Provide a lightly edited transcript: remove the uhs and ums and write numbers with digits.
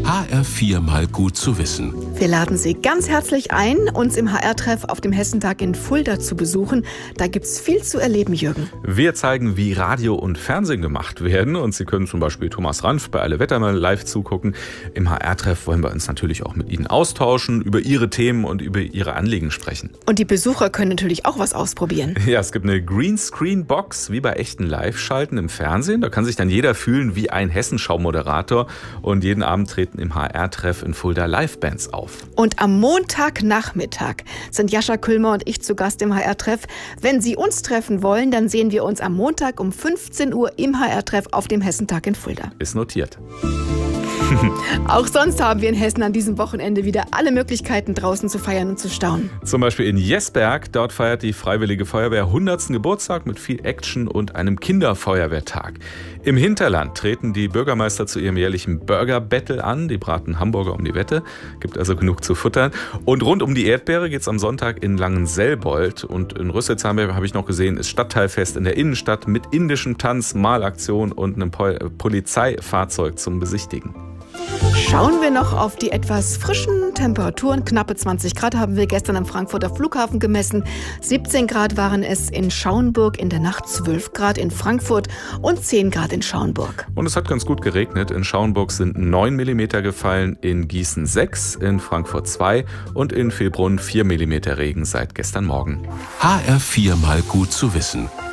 HR4 mal gut zu wissen. Wir laden Sie ganz herzlich ein, uns im HR-Treff auf dem Hessentag in Fulda zu besuchen. Da gibt's viel zu erleben, Jürgen. Wir zeigen, wie Radio und Fernsehen gemacht werden. Und Sie können zum Beispiel Thomas Ranf bei Alle Wetter mal live zugucken. Im HR-Treff wollen wir uns natürlich auch mit Ihnen austauschen, über Ihre Themen und über Ihre Anliegen sprechen. Und die Besucher können natürlich auch was ausprobieren. Ja, es gibt eine Greenscreen-Box, wie bei echten Live-Schalten im Fernsehen. Da kann sich dann jeder fühlen wie ein Hessenschau-Moderator. Und jeden Abend treten im HR-Treff in Fulda Live-Bands auf. Und am Montagnachmittag sind Jascha Küllmer und ich zu Gast im HR-Treff. Wenn Sie uns treffen wollen, dann sehen wir uns am Montag um 15 Uhr im HR-Treff auf dem Hessentag in Fulda. Ist notiert. Auch sonst haben wir in Hessen an diesem Wochenende wieder alle Möglichkeiten, draußen zu feiern und zu staunen. Zum Beispiel in Jesberg. Dort feiert die Freiwillige Feuerwehr 100. Geburtstag mit viel Action und einem Kinderfeuerwehrtag. Im Hinterland treten die Bürgermeister zu ihrem jährlichen Burger-Battle an. Die braten Hamburger um die Wette. Gibt also genug zu futtern. Und rund um die Erdbeere geht es am Sonntag in Langenselbold. Und in Rüsselsheim, habe ich noch gesehen, ist Stadtteilfest in der Innenstadt mit indischem Tanz, Malaktion und einem Polizeifahrzeug zum Besichtigen. Schauen wir noch auf die etwas frischen Temperaturen. Knappe 20 Grad haben wir gestern am Frankfurter Flughafen gemessen. 17 Grad waren es in Schauenburg, in der Nacht 12 Grad in Frankfurt und 10 Grad in Schauenburg. Und es hat ganz gut geregnet. In Schauenburg sind 9 mm gefallen, in Gießen 6, in Frankfurt 2 und in Vilbrunn 4 mm Regen seit gestern Morgen. HR4 mal gut zu wissen.